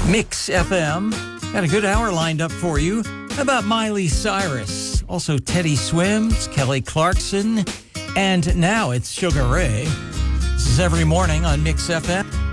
Mix FM. Got a good hour lined up for you. How about Miley Cyrus? Also Teddy Swims, Kelly Clarkson, and now it's Sugar Ray. This is every morning on Mix FM.